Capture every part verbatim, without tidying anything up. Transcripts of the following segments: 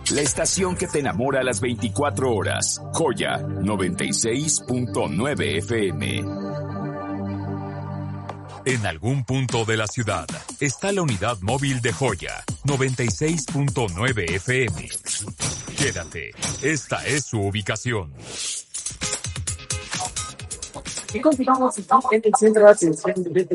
la estación que te enamora a las veinticuatro horas. Joya noventa y seis punto nueve F M. En algún punto de la ciudad está la unidad móvil de Joya noventa y seis punto nueve F M. Quédate, esta es su ubicación. Y continuamos en el centro de atención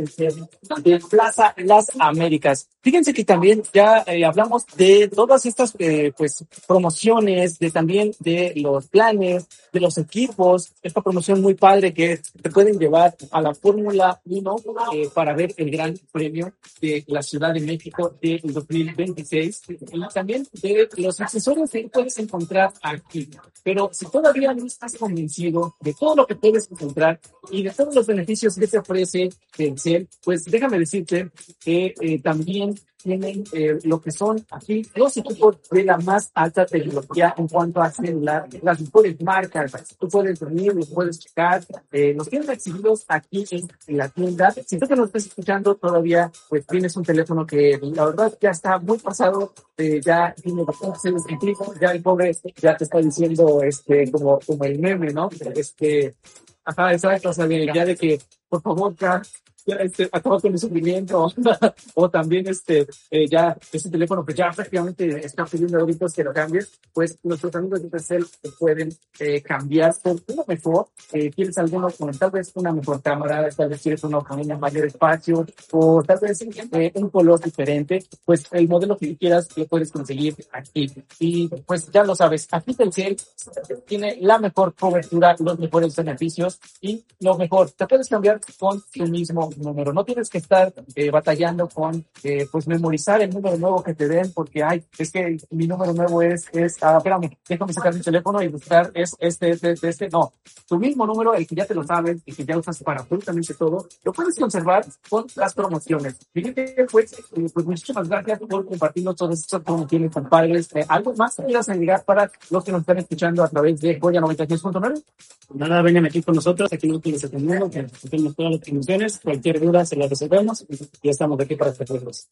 de Plaza Las Américas. Fíjense que también ya eh, hablamos de todas estas eh, pues promociones, de también de los planes, de los equipos, esta promoción muy padre que te pueden llevar a la Fórmula uno eh, para ver el Gran Premio de la Ciudad de México del dos mil veintiséis, y también de los accesorios que puedes encontrar aquí. Pero si todavía no estás convencido de todo lo que puedes encontrar y de todos los beneficios que te ofrece Telcel, pues déjame decirte que eh, también tienen eh, lo que son aquí los equipos de la más alta tecnología en cuanto a celular, las mejores marcas. Tú puedes venir, los puedes checar, eh, los tienen exhibidos aquí en, en la tienda. Si tú que nos estás escuchando todavía, pues tienes un teléfono que la verdad ya está muy pasado, eh, ya tiene bastante sentido, ya el pobre ya te está diciendo este como, como el meme, ¿no? Este, ajá, exacto, o sea, de, ya de que, por favor, ya, ya este, acaba con el sufrimiento, o también este, eh, ya, este teléfono, pues ya prácticamente está pidiendo ahorita que lo cambies, pues nuestros amigos de Telcel pueden eh, cambiar por uno mejor. Eh, ¿Quieres alguno con tal vez una mejor cámara, tal vez quieres uno con un mayor espacio, o tal vez eh, un color diferente? Pues el modelo que quieras lo puedes conseguir aquí. Y pues ya lo sabes, aquí Telcel tiene la mejor cobertura, los mejores beneficios y lo mejor, te puedes cambiar con tu mismo número. No tienes que estar eh, batallando con eh, pues memorizar el número nuevo que te den, porque ay, es que mi número nuevo es, es ah, espérame, déjame sacar mi teléfono y buscar es este, este, este, este. No, tu mismo número, el que ya te lo sabes y que ya usas para absolutamente todo, lo puedes conservar con las promociones. Fíjate, pues, eh, pues muchísimas gracias por compartirnos todas estas promociones tan padres. Eh, ¿Algo más que quieras agregar para los que nos están escuchando a través de Joya noventa y seis punto nueve? Nada, vengan aquí con nosotros, aquí nos tienes atendiendo, que tenemos todas las promociones, cualquier duda se la resolvemos y ya estamos aquí para servirlos.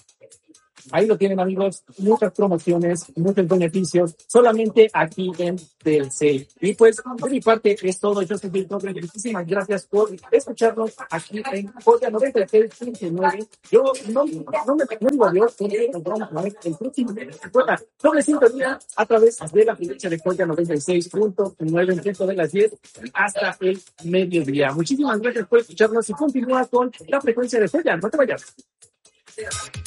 Ahí lo tienen, amigos, muchas promociones, muchos beneficios, solamente aquí en Telcel. Y pues, por mi parte, es todo. Yo soy Víctor, muchísimas gracias por escucharnos aquí en Joya noventa y seis punto nueve. Yo no, no me tengo yo, el próximo recuerda, doble sintonía a través de la frecuencia de Joya noventa y seis punto nueve en punto de las diez hasta el mediodía. Muchísimas gracias por escucharnos y continúa con la frecuencia de Joya. No te vayas.